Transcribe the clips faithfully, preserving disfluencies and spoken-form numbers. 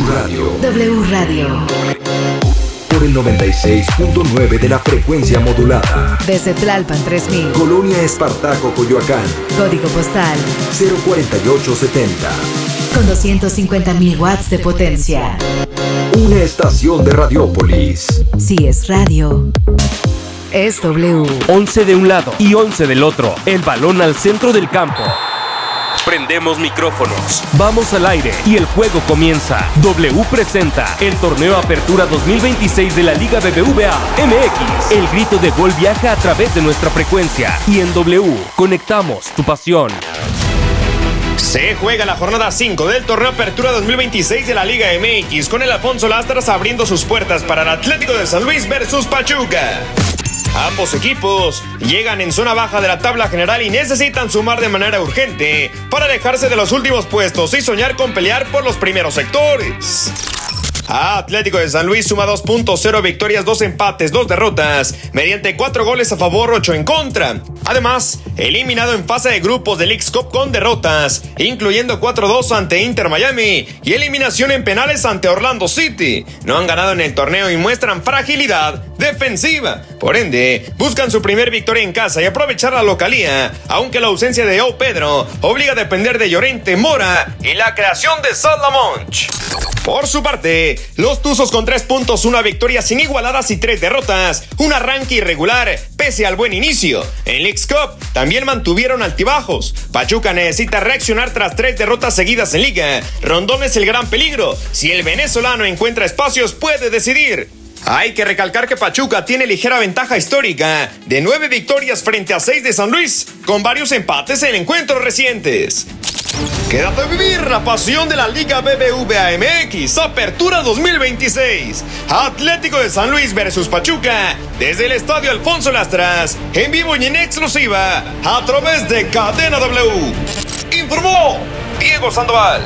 Radio. W Radio. Por el noventa y seis punto nueve de la frecuencia modulada. Desde Tlalpan tres mil. Colonia Espartaco, Coyoacán. Código postal cero cuarenta y ocho setenta. Con doscientos cincuenta mil watts de potencia. Una estación de Radiópolis. Si es radio, es W. once de un lado y once del otro. El balón al centro del campo. Prendemos micrófonos, vamos al aire y el juego comienza. W presenta el torneo Apertura dos mil veintiséis de la Liga B B V A M X. El grito de gol viaja a través de nuestra frecuencia y en W conectamos tu pasión. Se juega la jornada cinco del torneo Apertura dos mil veintiséis de la Liga M X, con el Alfonso Lastras abriendo sus puertas para el Atlético de San Luis versus Pachuca. Ambos equipos llegan en zona baja de la tabla general y necesitan sumar de manera urgente para alejarse de los últimos puestos y soñar con pelear por los primeros sectores. Atlético de San Luis suma dos puntos, cero victorias, dos empates, dos derrotas, mediante cuatro goles a favor, ocho en contra. Además, eliminado en fase de grupos del Leagues Cup con derrotas, incluyendo cuatro dos ante Inter Miami y eliminación en penales ante Orlando City. No han ganado en el torneo y muestran fragilidad defensiva. Por ende, buscan su primer victoria en casa y aprovechar la localía, aunque la ausencia de O. Pedro obliga a depender de Llorente, Mora y la creación de Salamonch. Por su parte, los Tuzos con tres puntos, una victoria sin igualadas y tres derrotas, un arranque irregular pese al buen inicio. En Leagues Cup también mantuvieron altibajos. Pachuca necesita reaccionar tras tres derrotas seguidas en Liga. Rondón es el gran peligro. Si el venezolano encuentra espacios, puede decidir. Hay que recalcar que Pachuca tiene ligera ventaja histórica de nueve victorias frente a seis de San Luis, con varios empates en encuentros recientes. Quédate a vivir la pasión de la Liga B B V A M X Apertura dos mil veintiséis. Atlético de San Luis versus Pachuca, desde el Estadio Alfonso Lastras, en vivo y en exclusiva a través de Cadena W. Informó Diego Sandoval.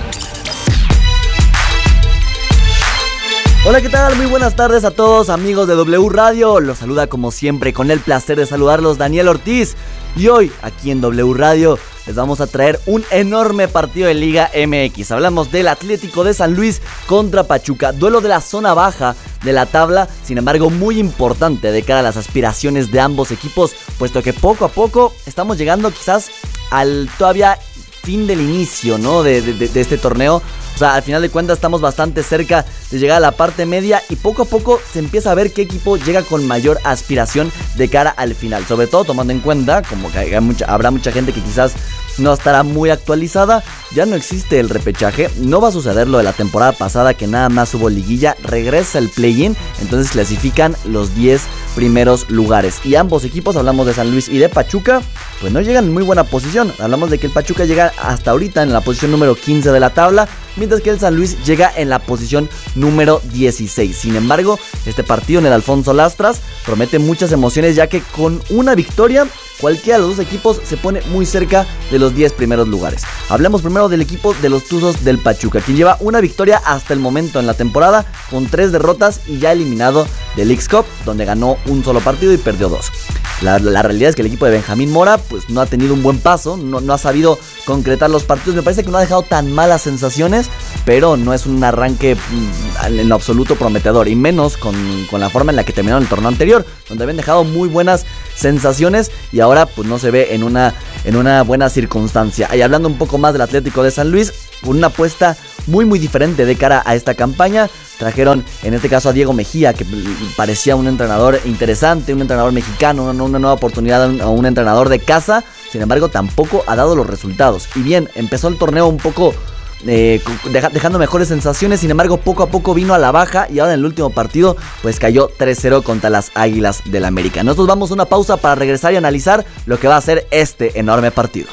Hola, ¿qué tal? Muy buenas tardes a todos, amigos de W Radio. Los saluda como siempre, con el placer de saludarlos, Daniel Ortiz. Y hoy, aquí en W Radio, les vamos a traer un enorme partido de Liga M X. Hablamos del Atlético de San Luis contra Pachuca, duelo de la zona baja de la tabla, sin embargo muy importante de cara a las aspiraciones de ambos equipos, puesto que poco a poco estamos llegando quizás al todavía fin del inicio, ¿no? de, de, de este torneo. O sea, al final de cuentas estamos bastante cerca de llegar a la parte media y poco a poco se empieza a ver qué equipo llega con mayor aspiración de cara al final. Sobre todo tomando en cuenta, como que hay mucha, habrá mucha gente que quizás no estará muy actualizada, ya no existe el repechaje, no va a suceder lo de la temporada pasada que nada más hubo liguilla, regresa el play-in, entonces clasifican los diez primeros lugares. Y ambos equipos, hablamos de San Luis y de Pachuca, pues no llegan en muy buena posición. Hablamos de que el Pachuca llega hasta ahorita en la posición número quince de la tabla, mientras que el San Luis llega en la posición número dieciséis. Sin embargo, este partido en el Alfonso Lastras promete muchas emociones, ya que con una victoria cualquiera de los dos equipos se pone muy cerca de los diez primeros lugares. Hablemos primero del equipo de los Tuzos del Pachuca, quien lleva una victoria hasta el momento en la temporada, con tres derrotas y ya eliminado del Leagues Cup, donde ganó un solo partido y perdió dos. La, la realidad es que el equipo de Benjamín Mora pues no ha tenido un buen paso, no, no ha sabido concretar los partidos. Me parece que no ha dejado tan malas sensaciones, pero no es un arranque en lo absoluto prometedor, y menos con, con la forma en la que terminaron el torneo anterior, donde habían dejado muy buenas sensaciones y ahora pues no se ve en una, en una buena circunstancia. Y hablando un poco más del Atlético de San Luis, con una apuesta muy muy diferente de cara a esta campaña. Trajeron en este caso a Diego Mejía, que parecía un entrenador interesante, un entrenador mexicano, una, una nueva oportunidad a un entrenador de casa. Sin embargo, tampoco ha dado los resultados. Y bien, empezó el torneo un poco eh, deja, dejando mejores sensaciones. Sin embargo, poco a poco vino a la baja y ahora en el último partido pues cayó tres cero contra las Águilas del América. Nosotros vamos a una pausa para regresar y analizar lo que va a ser este enorme partido.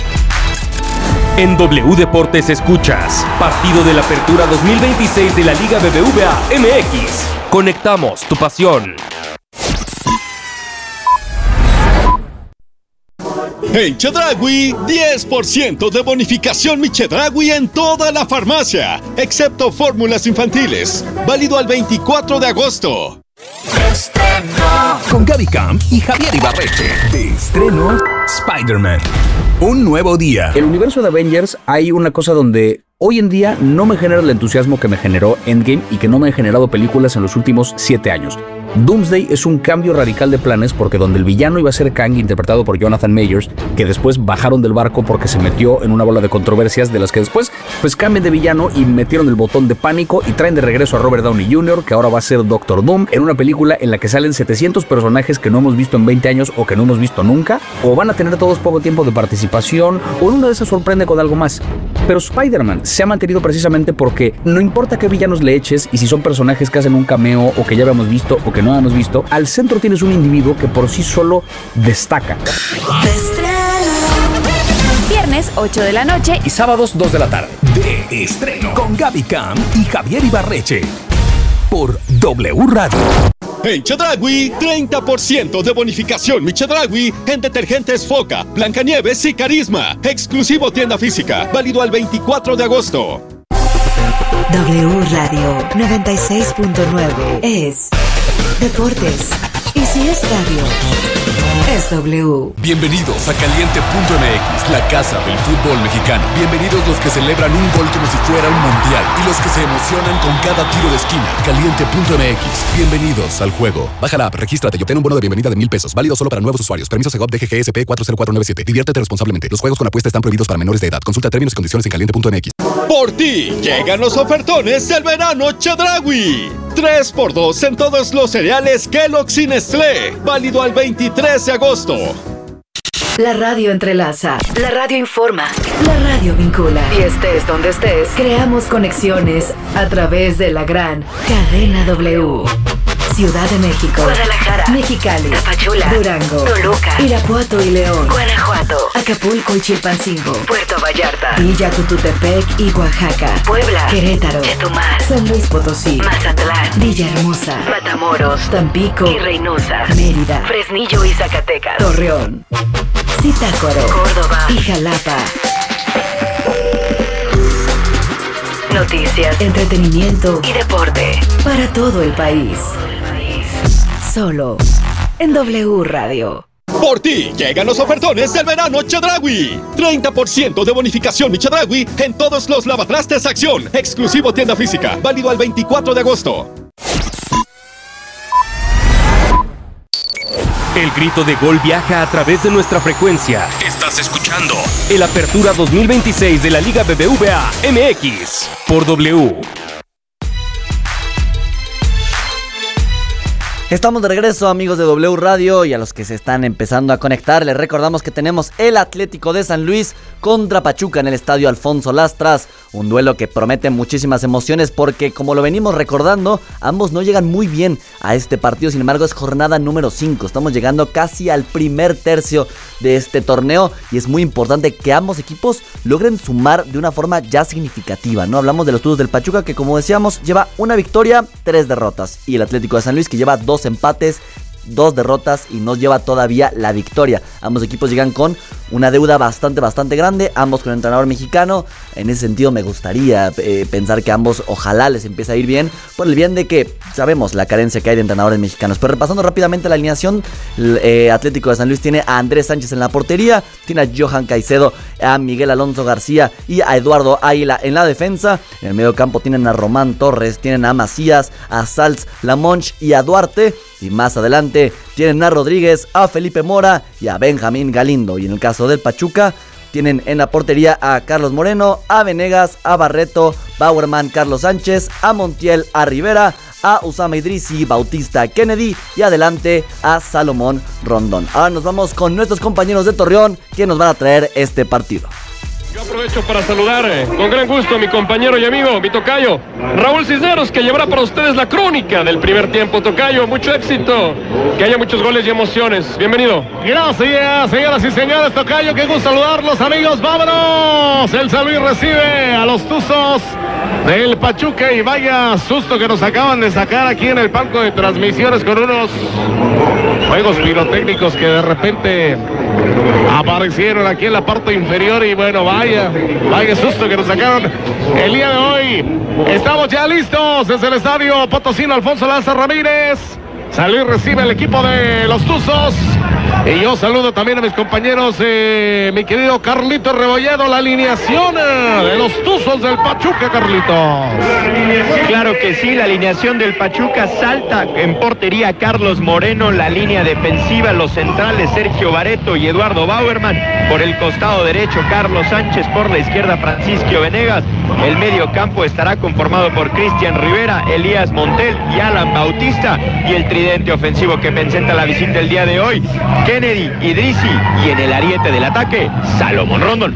En W Deportes escuchas Partido de la Apertura dos mil veintiséis de la Liga B B V A M X. Conectamos tu pasión. En Chedraui, diez por ciento de bonificación Mi Chedraui en toda la farmacia, excepto fórmulas infantiles. Válido al veinticuatro de agosto. Estreno. Con Gaby Camp y Javier Ibarreche. De estreno, Spider-Man. Un nuevo día. El universo de Avengers hay una cosa donde hoy en día no me genera el entusiasmo que me generó Endgame y que no me han generado películas en los últimos siete años. Doomsday es un cambio radical de planes porque donde el villano iba a ser Kang, interpretado por Jonathan Majors, que después bajaron del barco porque se metió en una bola de controversias de las que después pues cambian de villano y metieron el botón de pánico y traen de regreso a Robert Downey junior, que ahora va a ser Doctor Doom, en una película en la que salen setecientos personajes que no hemos visto en veinte años o que no hemos visto nunca, o van a tener todos poco tiempo de participación, o en una de esas sorprende con algo más. Pero Spider-Man se ha mantenido precisamente porque no importa qué villanos le eches y si son personajes que hacen un cameo o que ya habíamos visto o que no hemos visto, al centro tienes un individuo que por sí solo destaca. Viernes ocho de la noche y sábados dos de la tarde. De estreno con Gaby Cam y Javier Ibarreche por W Radio. En Chedraui, treinta por ciento de bonificación Mi Chedraui en detergentes Foca, Blancanieves y Carisma. Exclusivo tienda física, válido al veinticuatro de agosto. W Radio noventa y seis punto nueve es Deportes. Y si es radio, es W. Bienvenidos a Caliente punto M X, la casa del fútbol mexicano. Bienvenidos los que celebran un gol como si fuera un mundial y los que se emocionan con cada tiro de esquina. Caliente punto M X, bienvenidos al juego. Baja la app, regístrate y obtén un bono de bienvenida de mil pesos, válido solo para nuevos usuarios. Permiso Segov D G G S P cuatro cero cuatro nueve siete. Diviértete responsablemente. Los juegos con apuesta están prohibidos para menores de edad. Consulta términos y condiciones en caliente punto M X. Por ti, llegan los ofertones del verano Chedraui. tres por dos en todos los cereales Kellogg's y Nestlé. Válido al veintitrés de agosto. La radio entrelaza, la radio informa, la radio vincula. Y estés donde estés, creamos conexiones a través de la gran cadena W. Ciudad de México, Guadalajara, Mexicali, Tapachula, Durango, Toluca, Irapuato y León, Guanajuato, Acapulco y Chilpancingo, Puerto Vallarta, Villa Tututepec y Oaxaca, Puebla, Querétaro, Chetumal, San Luis Potosí, Mazatlán, Villahermosa, Matamoros, Tampico y Reynosa, Mérida, Fresnillo y Zacatecas, Torreón, Zitácuaro, Córdoba y Jalapa. Noticias, entretenimiento y deporte para todo el país. Solo en W Radio. Por ti, llegan los ofertones del verano Chedraui. treinta por ciento de bonificación Mi Chedraui en todos los lavatrastes Acción. Exclusivo tienda física, válido al veinticuatro de agosto. El grito de gol viaja a través de nuestra frecuencia. Estás escuchando el Apertura dos mil veintiséis de la Liga B B V A M X por W. Estamos de regreso, amigos de W Radio, y a los que se están empezando a conectar les recordamos que tenemos el Atlético de San Luis contra Pachuca en el Estadio Alfonso Lastras, un duelo que promete muchísimas emociones porque, como lo venimos recordando, ambos no llegan muy bien a este partido. Sin embargo, es jornada número cinco, estamos llegando casi al primer tercio de este torneo y es muy importante que ambos equipos logren sumar de una forma ya significativa, ¿no? Hablamos de los Tuzos del Pachuca, que, como decíamos, lleva una victoria, tres derrotas, y el Atlético de San Luis, que lleva dos empates, dos derrotas y no lleva todavía la victoria. Ambos equipos llegan con una deuda bastante, bastante grande, ambos con entrenador mexicano. En ese sentido me gustaría eh, pensar que ambos ojalá les empiece a ir bien, por el bien de que sabemos la carencia que hay de entrenadores mexicanos. Pero repasando rápidamente la alineación, el eh, Atlético de San Luis tiene a Andrés Sánchez en la portería, tiene a Johan Caicedo, a Miguel Alonso García y a Eduardo Águila en la defensa. En el medio campo tienen a Román Torres, tienen a Macías, a Salz Lamonch y a Duarte. Y más adelante tienen a Rodríguez, a Felipe Mora y a Benjamín Galindo. Y en el caso del Pachuca, tienen en la portería a Carlos Moreno, a Venegas, a Barreto, Bauerman, Carlos Sánchez, a Montiel, a Rivera, a Usama Idrisi, Bautista Kennedy y adelante a Salomón Rondón. Ahora nos vamos con nuestros compañeros de Torreón que nos van a traer este partido. Yo aprovecho para saludar eh, con gran gusto a mi compañero y amigo, mi tocayo, Raúl Cisneros, que llevará para ustedes la crónica del primer tiempo. Tocayo, mucho éxito, que haya muchos goles y emociones. Bienvenido. Gracias, señoras y señores, tocayo, qué gusto saludarlos, amigos. ¡Vámonos! El San Luis recibe a los Tuzos del Pachuca y vaya susto que nos acaban de sacar aquí en el palco de transmisiones con unos juegos pirotécnicos que de repente aparecieron aquí en la parte inferior y bueno, vaya, vaya susto que nos sacaron el día de hoy. Estamos ya listos desde el estadio Potosino Alfonso Lázaro Ramírez. San Luis recibe el equipo de los Tuzos. Y yo saludo también a mis compañeros, eh, mi querido Carlito Rebolledo, la alineación eh, de los Tuzos del Pachuca, Carlitos. Claro que sí, la alineación del Pachuca: salta en portería Carlos Moreno, la línea defensiva, los centrales Sergio Bareto y Eduardo Bauerman, por el costado derecho Carlos Sánchez, por la izquierda Francisco Venegas. El medio campo estará conformado por Cristian Rivera, Elías Montel y Alan Bautista, y el tridente ofensivo que presenta la visita el día de hoy: Kennedy, Idrisi, y en el ariete del ataque, Salomón Rondón.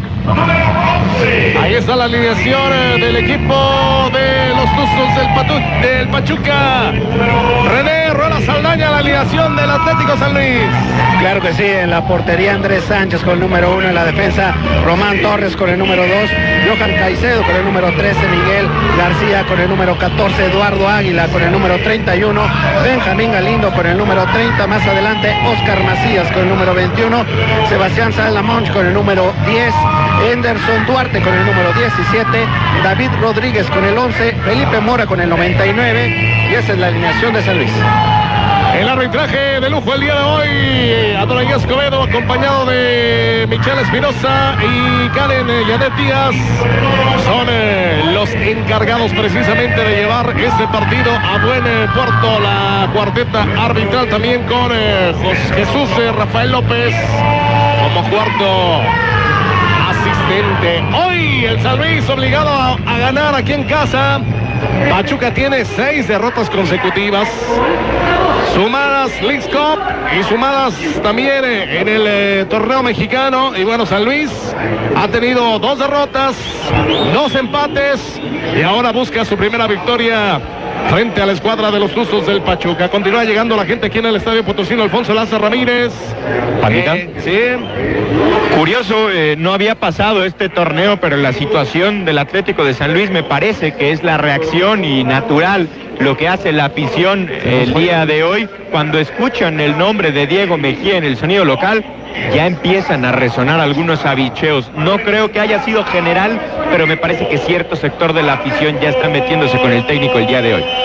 Ahí está la alineación eh, del equipo de los Tuzos del, Patu del Pachuca. René Rueda Saldaña, la alineación del Atlético San Luis. Claro que sí, en la portería Andrés Sánchez con el número uno, en la defensa Román Torres con el número dos, Johan Caicedo con el número trece, Miguel García con el número catorce, Eduardo Águila con el número treinta y uno, Benjamín Galindo con el número treinta, más adelante Oscar Macías con el número veintiuno, Sebastián Salamonch con el número diez, Henderson Duarte con el número diecisiete, David Rodríguez con el once, Felipe Mora con el noventa y nueve, y esa es la alineación de San Luis. El arbitraje de lujo el día de hoy: Adonai Escobedo, acompañado de Michelle Espinosa y Karen Yanet Díaz, son eh, los encargados precisamente de llevar este partido a buen eh, puerto. La cuarteta arbitral también con eh, Jesús eh, Rafael López como cuarto asistente. Hoy el San Luis obligado a, a ganar aquí en casa. Pachuca tiene seis derrotas consecutivas, sumadas Leagues Cup y sumadas también en el eh, torneo mexicano. Y bueno, San Luis ha tenido dos derrotas, dos empates, y ahora busca su primera victoria frente a la escuadra de los Tuzos del Pachuca. Continúa llegando la gente aquí en el Estadio Potosino. Alfonso Lázaro Ramírez. Eh, sí, curioso, eh, no había pasado este torneo, pero la situación del Atlético de San Luis me parece que es la reacción y natural lo que hace la afición el día de hoy. Cuando escuchan el nombre de Diego Mejía en el sonido local, ya empiezan a resonar algunos abicheos. No creo que haya sido general, pero me parece que cierto sector de la afición ya está metiéndose con el técnico el día de hoy.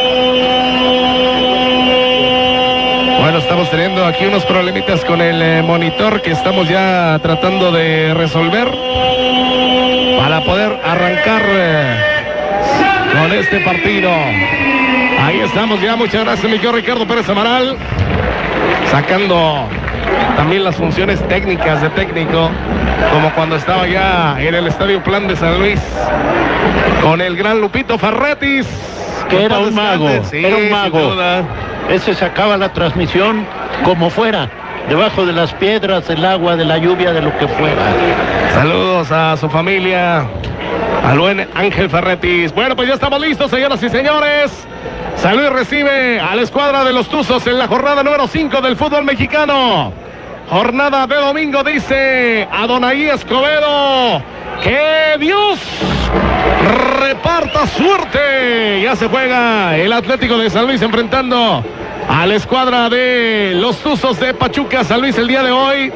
Bueno, estamos teniendo aquí unos problemitas con el eh, monitor que estamos ya tratando de resolver para poder arrancar eh, con este partido. Ahí estamos ya, muchas gracias mi querido Ricardo Pérez Amaral, sacando también las funciones técnicas de técnico, como cuando estaba ya en el Estadio Plan de San Luis con el gran Lupito Ferretis, que era un mago, sí, era un mago. Ese sacaba la transmisión como fuera, debajo de las piedras, del agua, de la lluvia, de lo que fuera. Saludos a su familia, al buen Ángel Ferretis. Bueno, pues ya estamos listos, señoras y señores. San Luis recibe a la escuadra de los Tuzos en la jornada número cinco del fútbol mexicano. Jornada de domingo, dice Adonai Escobedo. ¡Que Dios reparta suerte! Ya se juega el Atlético de San Luis enfrentando a la escuadra de los Tuzos de Pachuca. San Luis el día de hoy,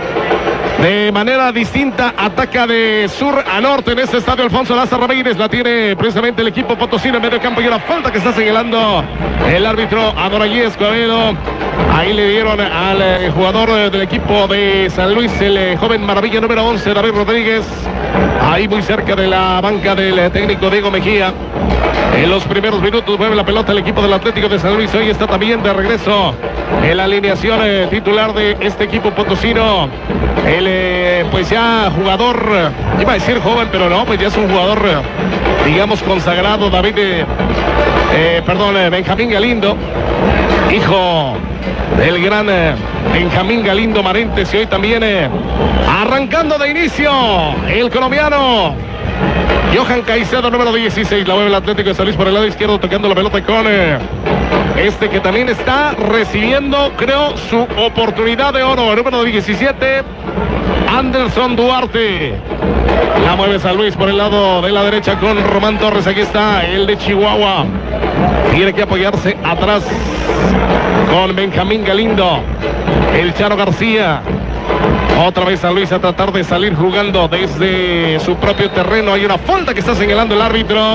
de manera distinta, ataca de sur a norte en este estadio. Alfonso Lázaro Ramírez la tiene precisamente el equipo potosino en medio campo, y una falta que está señalando el árbitro Adonai Escobedo. Ahí le dieron al eh, jugador eh, del equipo de San Luis, el eh, joven maravilla número once, David Rodríguez, ahí muy cerca de la banca del eh, técnico Diego Mejía. En los primeros minutos mueve la pelota el equipo del Atlético de San Luis. Hoy está también de regreso en la alineación eh, titular de este equipo potosino, el eh, pues ya jugador, iba a decir joven, pero no, pues ya es un jugador eh, digamos consagrado, David eh, eh, perdón, eh, Benjamín Galindo, hijo del gran eh, Benjamín Galindo Marentes, y hoy también eh, arrancando de inicio el colombiano Johan Caicedo, número dieciséis, la mueve el Atlético de San Luis por el lado izquierdo, tocando la pelota con eh, este que también está recibiendo, creo, su oportunidad de oro, número diecisiete, Anderson Duarte. La mueve San Luis por el lado de la derecha con Román Torres. Aquí está el de Chihuahua. Tiene que apoyarse atrás con Benjamín Galindo. El Charo García. Otra vez San Luis a tratar de salir jugando desde su propio terreno. Hay una falta que está señalando el árbitro.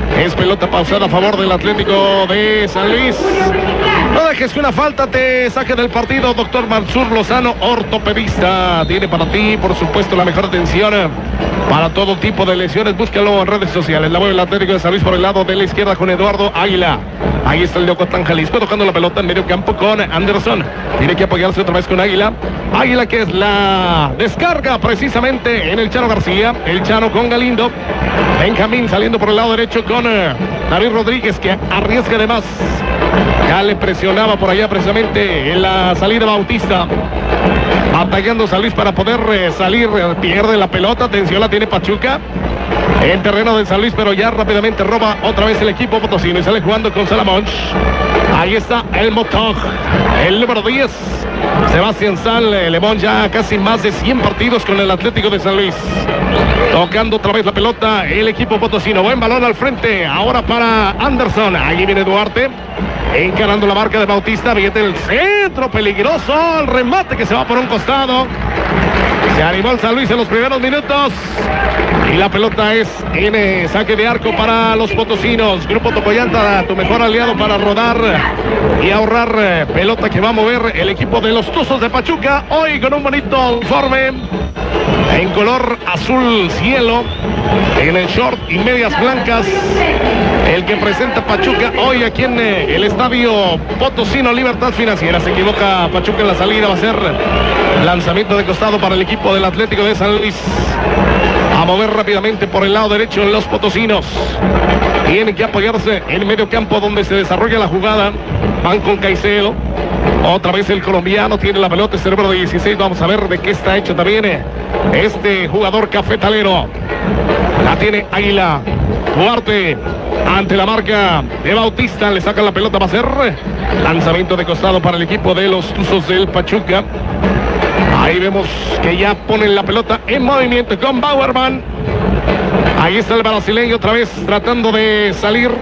Es pelota pausada a favor del Atlético de San Luis. No dejes que una falta te saque del partido. Doctor Mansur Lozano, ortopedista, tiene para ti, por supuesto, la mejor atención para todo tipo de lesiones. Búscalo en redes sociales. La mueve el Atlético de San Luis por el lado de la izquierda con Eduardo Águila. Ahí está el de Ocotlán, Jalisco, tocando la pelota en medio campo con Anderson. Tiene que apoyarse otra vez con Águila. Águila, que es la descarga precisamente en el Chano García. El Chano con Galindo. Benjamín saliendo por el lado derecho con uh, David Rodríguez, que arriesga de más. Ya le presionaba por allá precisamente en la salida Bautista. Batallando San Luis para poder eh, salir. Pierde la pelota. Atención, la tiene Pachuca en terreno de San Luis, pero ya rápidamente roba otra vez el equipo potosino y sale jugando con Salamonch. Ahí está el motor, el número diez, Sebastián Sal. Lemón ya casi más de cien partidos con el Atlético de San Luis. Tocando otra vez la pelota el equipo potosino. Buen balón al frente, ahora para Anderson. Ahí viene Duarte, encarando la marca de Bautista. Viene el centro peligroso, el remate que se va por un costado. Se animó el San Luis en los primeros minutos. Y la pelota es en eh, saque de arco para los potosinos. Grupo Tocoyanta, tu mejor aliado para rodar y ahorrar eh, pelota que va a mover el equipo de los Tuzos de Pachuca. Hoy con un bonito uniforme en color azul cielo, en el short y medias blancas, el que presenta Pachuca hoy aquí en eh, el estadio Potosino Libertad Financiera. Se equivoca Pachuca en la salida, va a ser lanzamiento de costado para el equipo del Atlético de San Luis. A mover rápidamente por el lado derecho los potosinos. Tienen que apoyarse en medio campo donde se desarrolla la jugada. Van con Caicedo. Otra vez el colombiano tiene la pelota, este número de dieciséis. Vamos a ver de qué está hecho también este jugador cafetalero. La tiene Águila. Duarte ante la marca de Bautista. Le sacan la pelota, va a ser lanzamiento de costado para el equipo de los Tuzos del Pachuca. Ahí vemos que ya ponen la pelota en movimiento con Bauerman. Ahí está el brasileño otra vez tratando de salir.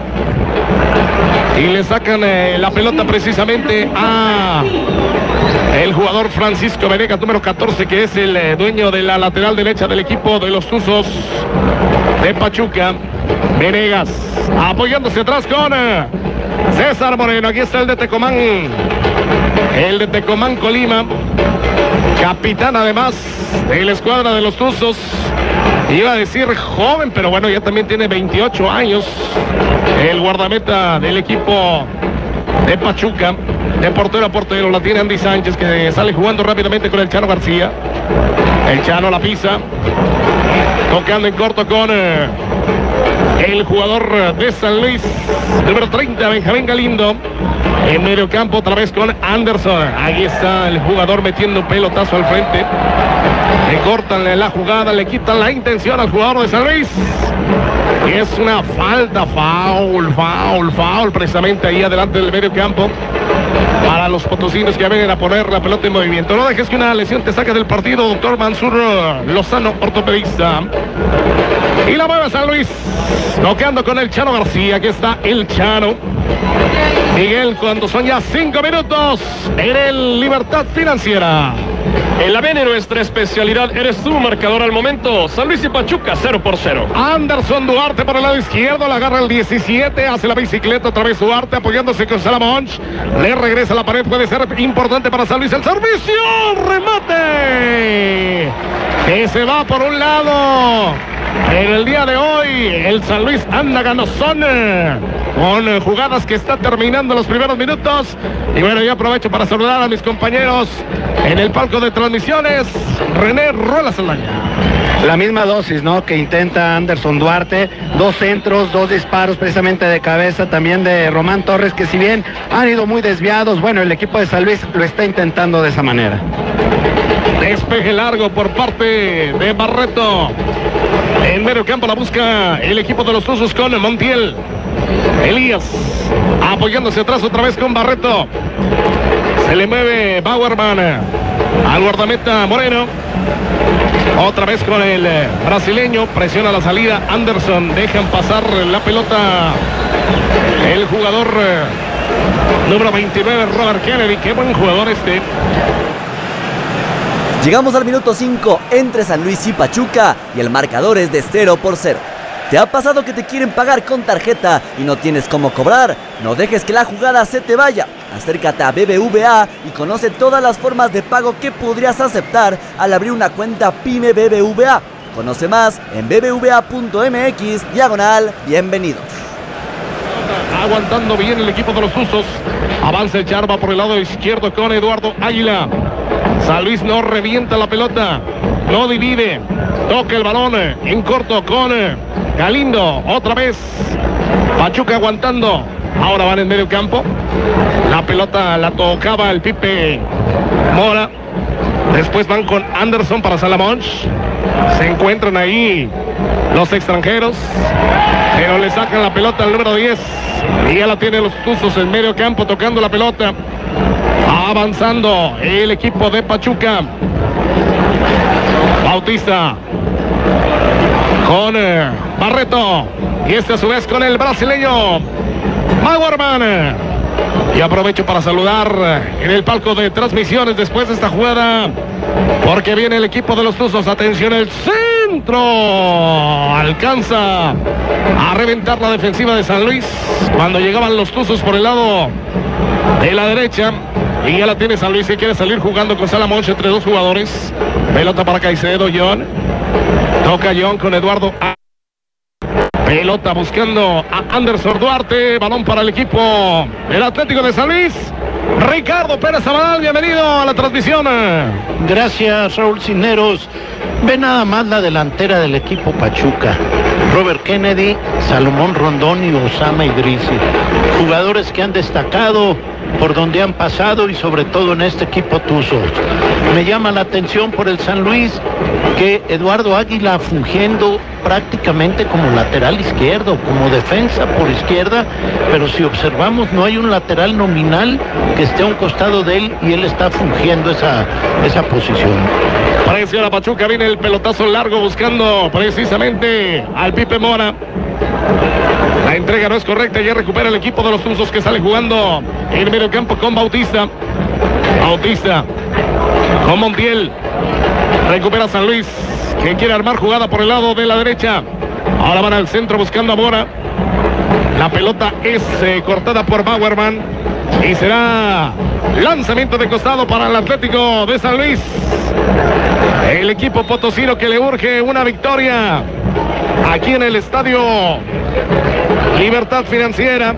Y le sacan eh, la pelota precisamente a el jugador Francisco Venegas, número catorce, que es el eh, dueño de la lateral derecha del equipo de los Tuzos de Pachuca. Venegas apoyándose atrás con eh, César Moreno. Aquí está el de Tecomán. El de Tecomán, Colima. Capitán además de la escuadra de los Tuzos. Iba a decir joven, pero bueno, ya también tiene veintiocho años. El guardameta del equipo de Pachuca. De portero a portero la tiene Andy Sánchez, que sale jugando rápidamente con el Chano García. El Chano la pisa. Tocando en corto con eh, el jugador de San Luis, número treinta, Benjamín Galindo. En medio campo otra vez con Anderson. Ahí está el jugador metiendo un pelotazo al frente. Le cortan la jugada, le quitan la intención al jugador de San Luis. Y es una falta, foul, foul, foul, precisamente ahí adelante del medio campo. Para los potosinos que vienen a poner la pelota en movimiento. No dejes que una lesión te saque del partido, doctor Mansur Lozano, ortopedista. Y la mueve San Luis, tocando con el Chano García. Aquí está el Chano. Miguel, cuando son ya cinco minutos en el Libertad Financiera. En la Bene, nuestra especialidad eres tú, marcador al momento. San Luis y Pachuca, cero por cero. Anderson Duarte por el lado izquierdo, la agarra el diecisiete, hace la bicicleta, otra vez Duarte apoyándose con Salamonch. Le regresa a la pared, puede ser importante para San Luis. El servicio, remate, que se va por un lado. En el día de hoy, el San Luis anda ganosón con jugadas que está terminando los primeros minutos. Y bueno, yo aprovecho para saludar a mis compañeros en el palco de transmisiones. René Ruela Saldaña. La misma dosis, ¿no?, que intenta Anderson Duarte. Dos centros, dos disparos precisamente de cabeza también de Román Torres, que si bien han ido muy desviados, bueno, el equipo de San Luis lo está intentando de esa manera. Despeje largo por parte de Barreto. En medio campo la busca el equipo de los Tuzos con Montiel. Elías apoyándose atrás otra vez con Barreto. Se le mueve Bauerman al guardameta Moreno. Otra vez con el brasileño. Presiona la salida Anderson. Dejan pasar la pelota el jugador número veintinueve, Robert Kennedy. Qué buen jugador este. Llegamos al minuto cinco entre San Luis y Pachuca y el marcador es de cero por cero. ¿Te ha pasado que te quieren pagar con tarjeta y no tienes cómo cobrar? No dejes que la jugada se te vaya. Acércate a B B V A y conoce todas las formas de pago que podrías aceptar al abrir una cuenta Pyme B B V A. Conoce más en bbva.mx diagonal bienvenidos. Aguantando bien el equipo de los Tuzos. Avanza el Charva por el lado izquierdo con Eduardo Águila. San Luis no revienta la pelota, no divide. Toca el balón en corto con Galindo. Otra vez Pachuca aguantando. Ahora van en medio campo. La pelota la tocaba el Pipe Mora. Después van con Anderson para Salamón. Se encuentran ahí los extranjeros, pero le sacan la pelota al número diez. Y ya la tienen los Tuzos en medio campo tocando la pelota. Avanzando el equipo de Pachuca. Bautista con eh, Barreto. Y este a su vez con el brasileño Bauerman. Y aprovecho para saludar en el palco de transmisiones después de esta jugada, porque viene el equipo de los Tuzos. Atención, el centro alcanza a reventar la defensiva de San Luis cuando llegaban los Tuzos por el lado de la derecha. Y ya la tiene San Luis, que quiere salir jugando con Salamón entre dos jugadores. Pelota para Caicedo, John. Toca John con Eduardo A. Pelota buscando a Anderson Duarte. Balón para el equipo del Atlético de San Luis. Ricardo Pérez Abadal, bienvenido a la transmisión. Gracias, Raúl Cisneros. Ve nada más la delantera del equipo Pachuca. Robert Kennedy, Salomón Rondón y Osama Idrisi. Jugadores que han destacado por donde han pasado y sobre todo en este equipo Tuzos. Me llama la atención por el San Luis que Eduardo Águila fungiendo prácticamente como lateral izquierdo, como defensa por izquierda, pero si observamos no hay un lateral nominal que esté a un costado de él y él está fungiendo esa, esa posición. Presiona Pachuca, viene el pelotazo largo buscando precisamente al Pipe Mora. La entrega no es correcta, ya recupera el equipo de los Tuzos que sale jugando en medio campo con Bautista. Bautista con Montiel. Recupera San Luis, que quiere armar jugada por el lado de la derecha. Ahora van al centro buscando a Mora. La pelota es eh, cortada por Bauerman. Y será lanzamiento de costado para el Atlético de San Luis. El equipo potosino que le urge una victoria aquí en el estadio Libertad Financiera.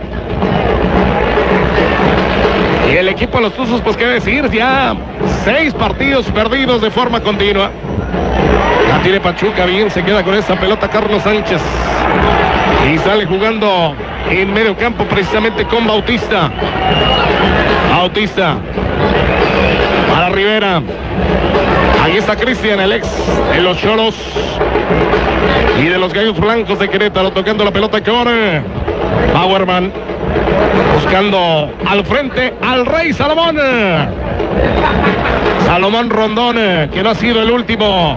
Y el equipo de los Tuzos, pues qué decir, ya seis partidos perdidos de forma continua. La tiene Pachuca, bien, se queda con esa pelota Carlos Sánchez. Y sale jugando en medio campo precisamente con Bautista. Bautista para Rivera. Ahí está Cristian, el ex de los Cholos y de los Gallos Blancos de Querétaro, tocando la pelota con Bauerman. Buscando al frente al Rey Salomón. Salomón Rondón, que no ha sido el último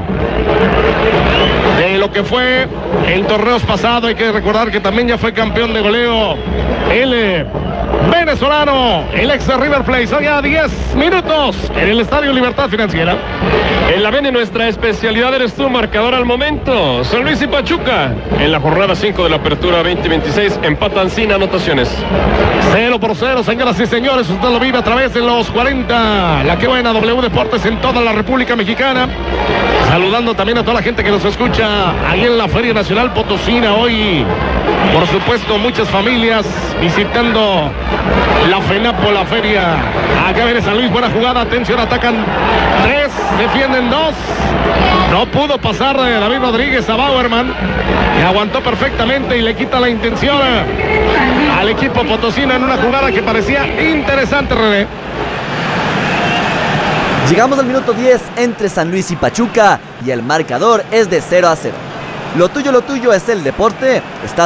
de lo que fue en torneos pasados. Hay que recordar que también ya fue campeón de goleo el venezolano, el ex de River Plate. Son ya diez minutos en el Estadio Libertad Financiera. En la Bene, nuestra especialidad eres tú, marcador al momento. San Luis y Pachuca en la jornada cinco de la apertura veinte veintiséis empatan sin anotaciones. Cero por cero, señoras y señores, usted lo vive a través de los cuarenta. La que buena W Deportes en toda la República Mexicana. Saludando también a toda la gente que nos escucha ahí en la Feria Nacional Potosina. Hoy, por supuesto, muchas familias visitando la FENAPO, la feria. Acá viene San Luis, buena jugada, atención, atacan tres, defienden dos. No pudo pasar de David Rodríguez a Bauerman, que aguantó perfectamente y le quita la intención al equipo potosino en una jugada que parecía interesante, René. Llegamos al minuto diez entre San Luis y Pachuca y el marcador es de cero a cero. Lo tuyo, lo tuyo es el deporte. Está